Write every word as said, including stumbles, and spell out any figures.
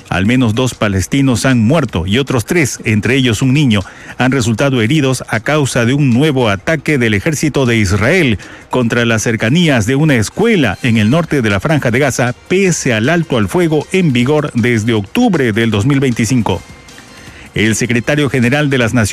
Al menos dos palestinos han muerto y otros tres, entre ellos un niño, han resultado heridos a causa de un nuevo ataque del ejército de Israel contra las cercanías de una escuela en el norte de la Franja de Gaza, pese al alto al fuego en vigor desde octubre del dos mil veinticinco. El secretario general de las Naciones